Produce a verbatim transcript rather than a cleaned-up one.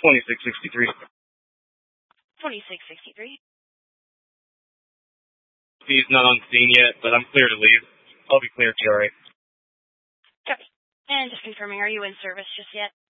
twenty-six sixty-three. twenty-six sixty-three. He's not on scene yet, but I'm clear to leave. I'll be clear, T R A. Copy. And just confirming, are you in service just yet?